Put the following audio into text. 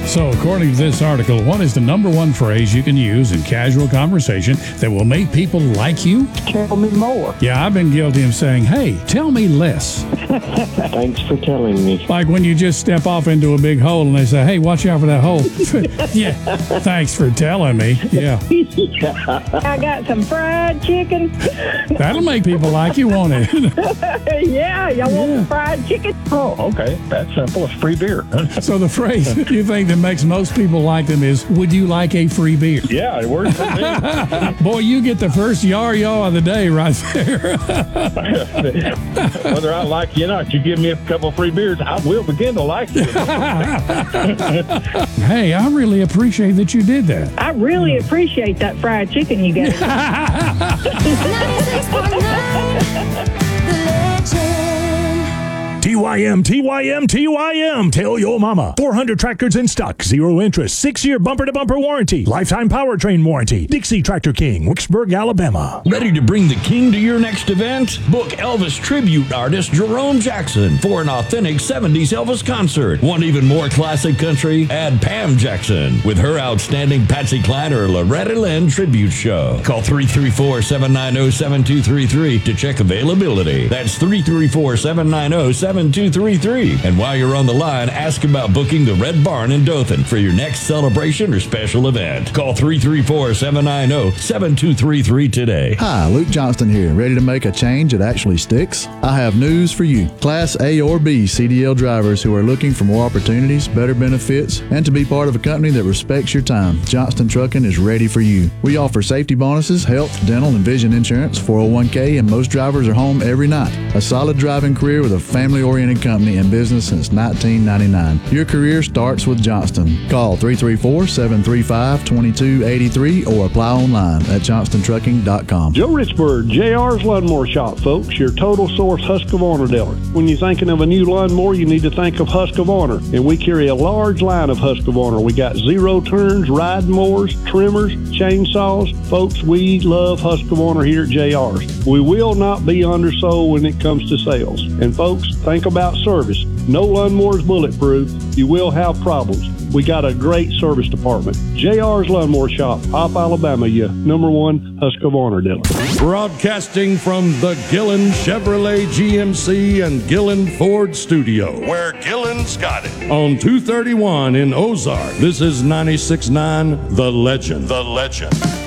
So, according to this article, what is the number one phrase you can use in casual conversation that will make people like you? Tell me more. Yeah, I've been guilty of saying, hey, tell me less. Thanks for telling me. Like when you just step off into a big hole and they say, hey, watch out for that hole. Yeah, thanks for telling me. Yeah. I got some fried chicken. That'll make people like you, won't it? Yeah, y'all want some fried chicken? Oh, okay. That's simple. It's free beer. So the phrase you think that makes most people like them is, would you like a free beer? Yeah, it works for me. Boy, you get the first yaw of the day right there. Whether I like you or not, you give me a couple free beers, I will begin to like you. Hey, I really appreciate that you did that. I really appreciate that fried chicken you gave. 96.9 TYM, TYM, TYM. Tell your mama. 400 tractors in stock. 0 interest. 6-year bumper-to-bumper warranty. Lifetime powertrain warranty. Dixie Tractor King, Wicksburg, Alabama. Ready to bring the king to your next event? Book Elvis tribute artist Jerome Jackson for an authentic 70s Elvis concert. Want even more classic country? Add Pam Jackson with her outstanding Patsy Cline or Loretta Lynn tribute show. Call 334-790-7233 to check availability. That's 334-790-7233. And while you're on the line, ask about booking the Red Barn in Dothan for your next celebration or special event. Call 334-790-7233 today. Hi, Luke Johnston here. Ready to make a change that actually sticks? I have news for you. Class A or B CDL drivers who are looking for more opportunities, better benefits, and to be part of a company that respects your time. Johnston Trucking is ready for you. We offer safety bonuses, health, dental, and vision insurance, 401k, and most drivers are home every night. A solid driving career with a family-oriented company in business since 1999. Your career starts with Johnston. Call 334-735-2283 or apply online at johnstontrucking.com. Joe Richburg, JR's Lawnmower Shop, folks, your total source Husqvarna dealer. When you're thinking of a new lawnmower, you need to think of Husqvarna, and we carry a large line of Husqvarna. We got zero turns, ride mowers, trimmers, chainsaws. Folks, we love Husqvarna here at JR's. We will not be undersold when it comes to sales. And folks, think about service. No lawnmower is bulletproof. You will have problems. We got a great service department. JR's Lawnmower Shop, Opp, Alabama, your #1 Husqvarna dealer. Broadcasting from the Gillen Chevrolet GMC and Gillen Ford studio, where Gillen's got it. On 231 in Ozark, this is 96.9 The Legend. The Legend.